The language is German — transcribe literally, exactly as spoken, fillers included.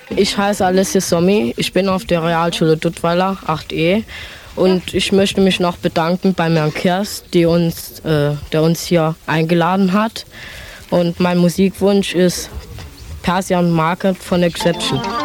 Ich heiße Alessia Sommi, ich bin auf der Realschule Duttweiler acht E und ich möchte mich noch bedanken bei Herrn Kerst, die uns, äh, der uns hier eingeladen hat. Und mein Musikwunsch ist Persian Market von Exception.